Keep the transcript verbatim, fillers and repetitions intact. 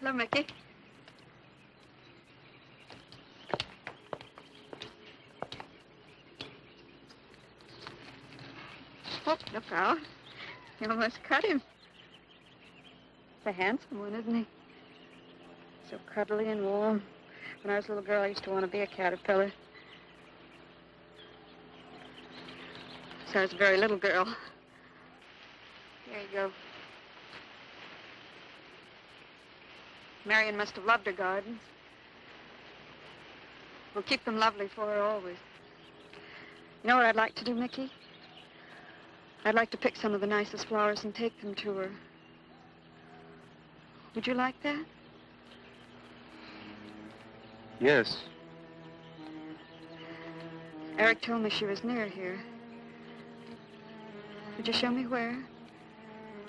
Hello, Mickey. Oh, look out. You almost cut him. It's a handsome one, isn't he? So cuddly and warm. When I was a little girl, I used to want to be a caterpillar. So I was a very little girl. Here you go. Marion must have loved her gardens. We'll keep them lovely for her always. You know what I'd like to do, Mickey? I'd like to pick some of the nicest flowers and take them to her. Would you like that? Yes. Eric told me she was near here. Would you show me where?